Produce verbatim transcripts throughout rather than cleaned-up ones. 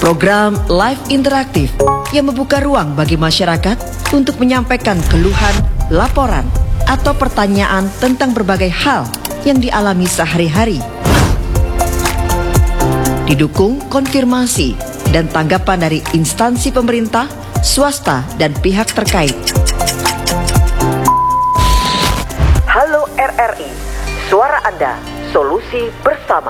Program live interaktif yang membuka ruang bagi masyarakat untuk menyampaikan keluhan, laporan, atau pertanyaan tentang berbagai hal yang dialami sehari-hari. Didukung konfirmasi dan tanggapan dari instansi pemerintah, swasta, dan pihak terkait. Halo R R I, suara Anda, solusi bersama.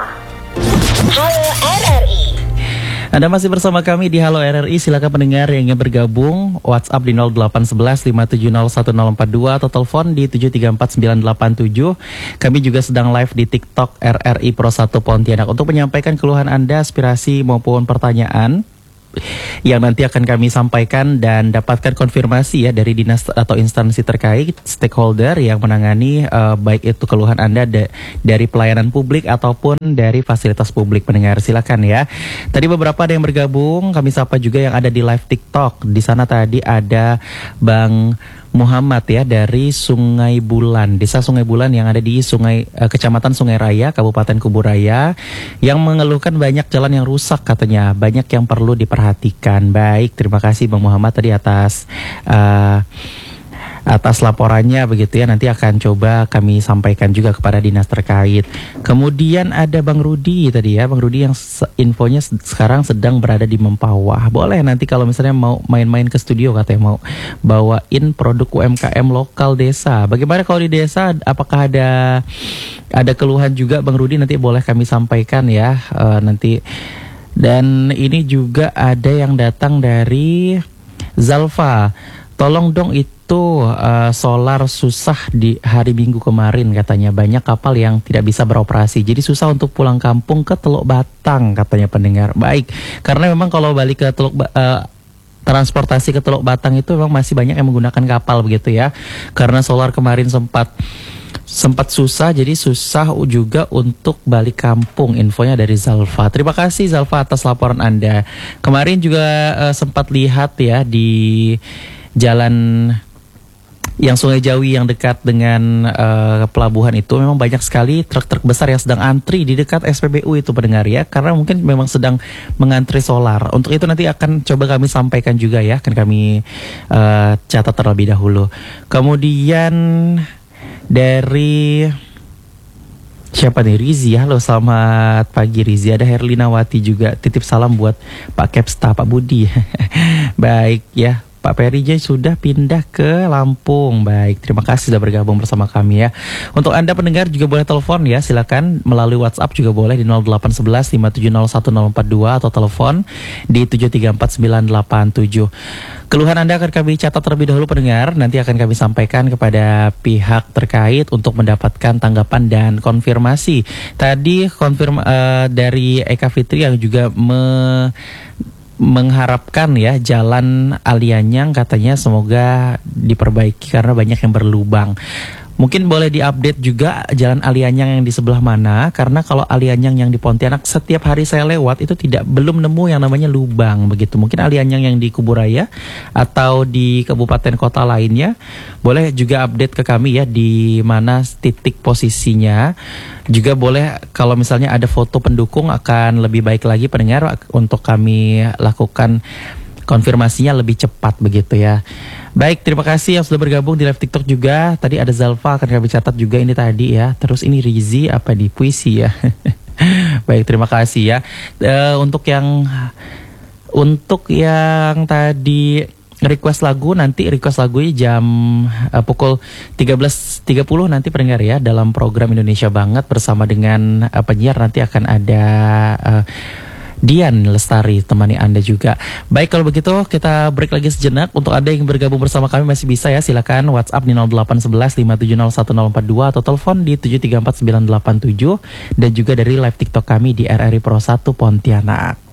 Halo R R I. Anda masih bersama kami di Halo R R I. Silakan pendengar yang ingin bergabung, WhatsApp di nol delapan satu satu lima tujuh nol satu nol empat dua atau telepon di tujuh tiga empat sembilan delapan tujuh. Kami juga sedang live di TikTok R R I Pro satu Pontianak untuk menyampaikan keluhan Anda, aspirasi maupun pertanyaan yang nanti akan kami sampaikan dan dapatkan konfirmasi ya dari dinas atau instansi terkait, stakeholder yang menangani uh, baik itu keluhan Anda da- dari pelayanan publik ataupun dari fasilitas publik. Pendengar silakan ya. Tadi beberapa ada yang bergabung, kami sapa juga yang ada di live TikTok. Di sana tadi ada Bang Muhammad ya dari Sungai Bulan, Desa Sungai Bulan yang ada di Sungai eh, Kecamatan Sungai Raya, Kabupaten Kuburaya, yang mengeluhkan banyak jalan yang rusak katanya, banyak yang perlu diperhatikan. Baik, terima kasih Bang Muhammad tadi atas uh, atas laporannya begitu ya. Nanti akan coba kami sampaikan juga kepada dinas terkait. Kemudian ada Bang Rudi tadi ya, Bang Rudi yang infonya sekarang sedang berada di Mempawah. Boleh nanti kalau misalnya mau main-main ke studio katanya mau bawain produk U M K M lokal desa. Bagaimana kalau di desa, apakah ada ada keluhan juga Bang Rudi? Nanti boleh kami sampaikan ya uh, nanti. Dan ini juga ada yang datang dari Zalfa. Tolong dong itu Itu uh, solar susah di hari Minggu kemarin katanya, banyak kapal yang tidak bisa beroperasi, jadi susah untuk pulang kampung ke Teluk Batang katanya pendengar. Baik, karena memang kalau balik ke Teluk uh, transportasi ke Teluk Batang itu memang masih banyak yang menggunakan kapal begitu ya, karena solar kemarin sempat sempat susah, jadi susah juga untuk balik kampung. Infonya dari Zalfa. Terima kasih Zalfa atas laporan Anda. Kemarin juga uh, sempat lihat ya di jalan yang Sungai Jawi yang dekat dengan uh, pelabuhan itu memang banyak sekali truk-truk besar yang sedang antri di dekat S P B U itu pendengar ya, karena mungkin memang sedang mengantri solar. Untuk itu nanti akan coba kami sampaikan juga ya, akan kami uh, catat terlebih dahulu. Kemudian dari siapa nih? Rizi. Halo, selamat pagi Rizi. Ada Herlina Wati juga, titip salam buat Pak Kepsta, Pak Budi. Baik ya, Pak Peri J sudah pindah ke Lampung. Baik, terima kasih sudah bergabung bersama kami ya. Untuk Anda pendengar juga boleh telepon ya, silakan melalui WhatsApp juga boleh di nol delapan satu satu lima tujuh nol satu nol empat dua atau telepon di tujuh tiga empat sembilan delapan tujuh. Keluhan Anda akan kami catat terlebih dahulu pendengar, nanti akan kami sampaikan kepada pihak terkait untuk mendapatkan tanggapan dan konfirmasi. Tadi konfirm uh, dari Eka Fitri yang juga me mengharapkan ya jalan Alianyang katanya semoga diperbaiki karena banyak yang berlubang. Mungkin boleh diupdate juga jalan Alianyang yang di sebelah mana, karena kalau Alianyang yang di Pontianak setiap hari saya lewat itu tidak belum nemu yang namanya lubang begitu. Mungkin Alianyang yang di Kuburaya atau di kabupaten kota lainnya boleh juga update ke kami ya di mana titik posisinya. Juga boleh kalau misalnya ada foto pendukung akan lebih baik lagi pendengar untuk kami lakukan konfirmasinya lebih cepat begitu ya. Baik, terima kasih yang sudah bergabung di live TikTok juga. Tadi ada Zalfa, akan kami catat juga ini tadi ya. Terus ini Rizi apa di puisi ya. Baik, terima kasih ya. Uh, untuk yang untuk yang tadi request lagu, nanti request lagunya jam uh, pukul tiga belas tiga puluh nanti pendengar ya, dalam program Indonesia Banget bersama dengan uh, penyiar nanti akan ada uh, Dian Lestari temani Anda juga. Baik, kalau begitu kita break lagi sejenak. Untuk Anda yang bergabung bersama kami masih bisa ya, silakan WhatsApp di nol delapan satu satu lima tujuh nol satu nol empat dua atau telepon di tujuh tiga empat sembilan delapan tujuh, dan juga dari live TikTok kami di R R I Pro satu Pontianak.